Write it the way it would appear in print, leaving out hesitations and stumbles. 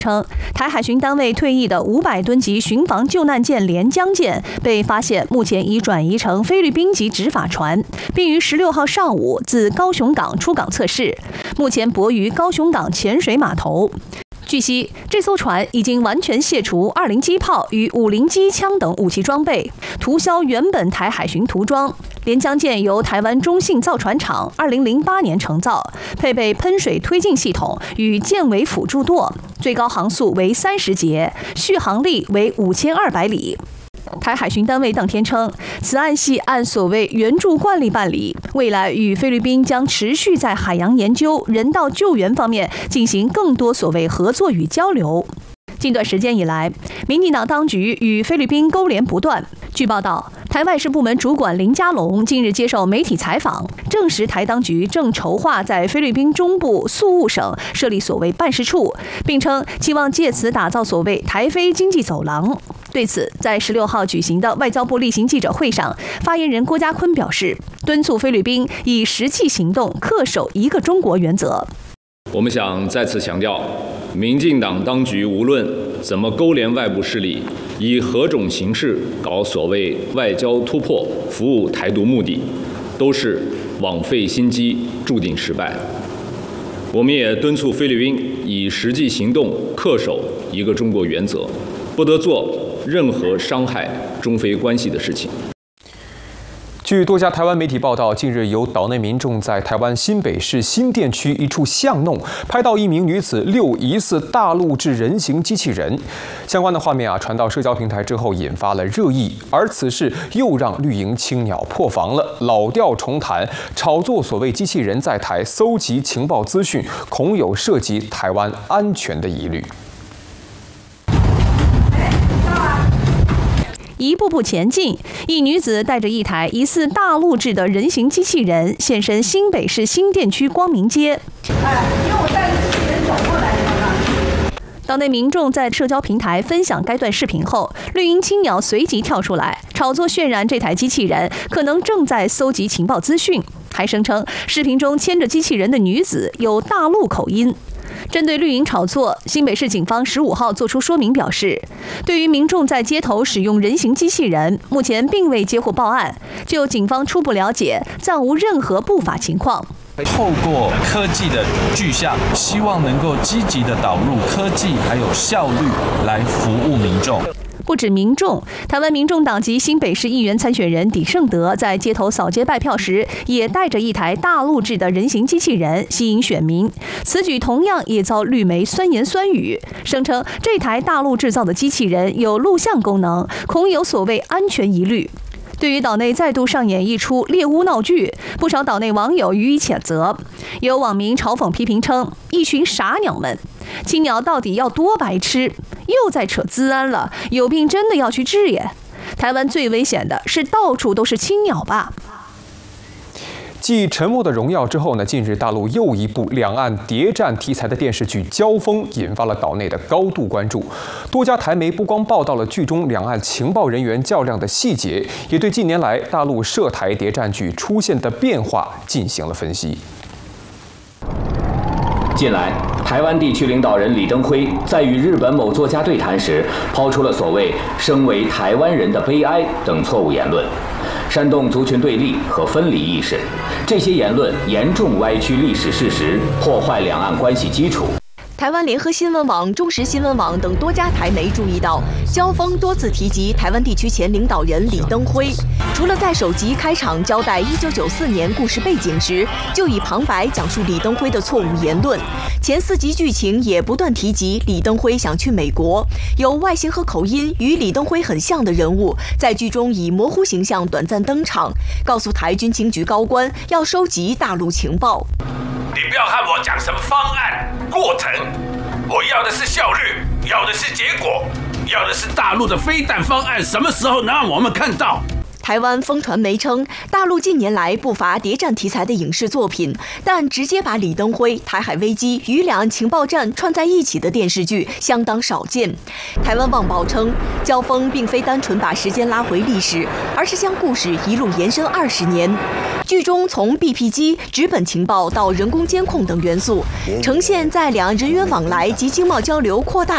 称，台海巡单位退役的500吨级巡防救难舰连江舰被发现，目前已转移成菲律宾籍执法船，并于16号上午自高雄港出港测试，目前泊于高雄港潜水码头。据悉，这艘船已经完全卸除20机炮与50机枪等武器装备，涂销原本台海巡涂装。连江舰由台湾中信造船厂2008年承造，配备喷水推进系统与舰尾辅助舵，最高航速为30节，续航力为5200里。台海巡单位当天称，此案系按所谓援助惯例办理，未来与菲律宾将持续在海洋研究、人道救援方面进行更多所谓合作与交流。近段时间以来，民进党当局与菲律宾勾连不断。据报道，台外事部门主管林佳龙近日接受媒体采访，证实台当局正筹划在菲律宾中部宿务省设立所谓办事处，并称期望借此打造所谓台菲经济走廊。对此，在16号举行的外交部例行记者会上，发言人郭家坤表示，敦促菲律宾以实际行动恪守一个中国原则。 我们想再次强调，民进党当局无论怎么勾连外部势力，以何种形式搞所谓外交突破，服务台独目的，都是枉费心机，注定失败。我们也敦促菲律宾以实际行动恪守一个中国原则，不得做任何伤害中菲关系的事情。 据多家台湾媒体报道，近日有岛内民众在台湾新北市新店区一处巷弄拍到一名女子遛疑似大陆制人形机器人，相关的画面传到社交平台之后引发了热议，而此事又让绿营青鸟破防了，老调重弹，炒作所谓机器人在台搜集情报资讯，恐有涉及台湾安全的疑虑。 一步步前进，一女子带着一台疑似大陆制的人形机器人现身新北市新店区光明街。因为我带着机器人走过来的。岛内民众在社交平台分享该段视频后，绿营青鸟随即跳出来炒作渲染这台机器人可能正在搜集情报资讯，还声称视频中牵着机器人的女子有大陆口音。针对绿营炒作，新北市警方15号作出说明，表示，对于民众在街头使用人形机器人，目前并未接获报案。就警方初步了解，暂无任何不法情况。 透过科技的具象，希望能够积极的导入科技还有效率来服务民众。 不止民众，台湾民众党籍新北市议员参选人李胜德在街头扫街拜票时，也带着一台大陆制的人形机器人吸引选民。此举同样也遭绿媒酸言酸语，声称这台大陆制造的机器人有录像功能，恐有所谓安全疑虑。对于岛内再度上演一出猎巫闹剧，不少岛内网友予以谴责。有网民嘲讽批评称：“一群傻鸟们，青鸟到底要多白痴？又在扯资安了，有病真的要去治耶！台湾最危险的是到处都是青鸟吧？” 继《沉默的荣耀》之后近日大陆又一部两岸谍战题材的电视剧《交锋》引发了岛内的高度关注。多家台媒不光报道了剧中两岸情报人员较量的细节，也对近年来大陆涉台谍战剧出现的变化进行了分析。 近来，台湾地区领导人李登辉在与日本某作家对谈时，抛出了所谓“身为台湾人的悲哀”等错误言论，煽动族群对立和分离意识。这些言论严重歪曲历史事实，破坏两岸关系基础。 台湾联合新闻网、中时新闻网等多家台媒注意到，交锋多次提及台湾地区前领导人李登辉。除了在首集开场交代1994年故事背景时，就以旁白讲述李登辉的错误言论，前4集剧情也不断提及李登辉想去美国。有外形和口音与李登辉很像的人物，在剧中以模糊形象短暂登场，告诉台军情局高官要收集大陆情报。 你不要和我讲什么方案、过程，我要的是效率，要的是结果，要的是大陆的飞弹方案什么时候能让我们看到？ 台湾风传媒称，大陆近年来不乏谍战题材的影视作品，但直接把李登辉、台海危机与两岸情报战串在一起的电视剧相当少见。台湾旺报称，交锋并非单纯把时间拉回历史，而是将故事一路延伸20年。剧中从 BP 机、纸本情报到人工监控等元素，呈现在两岸人员往来及经贸交流扩大